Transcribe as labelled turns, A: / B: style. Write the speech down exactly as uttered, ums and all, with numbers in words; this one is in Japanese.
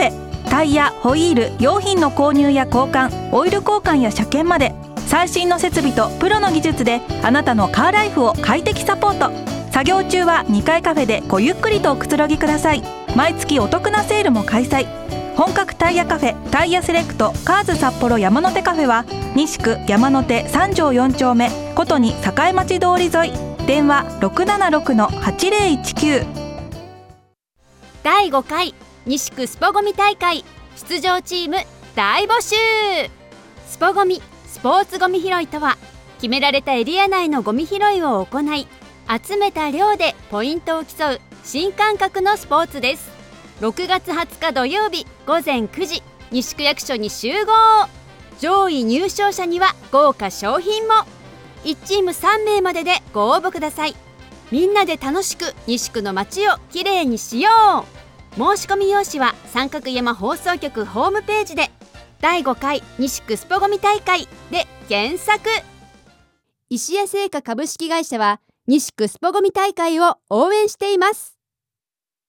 A: ェ。タイヤ、ホイール、用品の購入や交換、オイル交換や車検まで最新の設備とプロの技術であなたのカーライフを快適サポート。作業中はにかいカフェでごゆっくりとおくつろぎください。毎月お得なセールも開催。本格タイヤカフェタイヤセレクトカーズ札幌山手カフェは西区山手さん条よん丁目ことに栄町通り沿い。電話 ろくななろくのはちぜろいちきゅう。
B: だいごかい西区スポゴミ大会出場チーム大募集。スポゴミスポーツゴミ拾いとは、決められたエリア内のゴミ拾いを行い、集めた量でポイントを競う新感覚のスポーツです。ろくがつはつか土曜日ごぜんくじ、西区役所に集合。上位入賞者には豪華賞品も。いちチームさんめいまででご応募ください。みんなで楽しく西区の街をきれいにしよう。申し込み用紙は三角山放送局ホームページでだいごかい西区スポゴミ大会で検索。石屋製菓株式会社は西区スポゴミ大会を応援しています。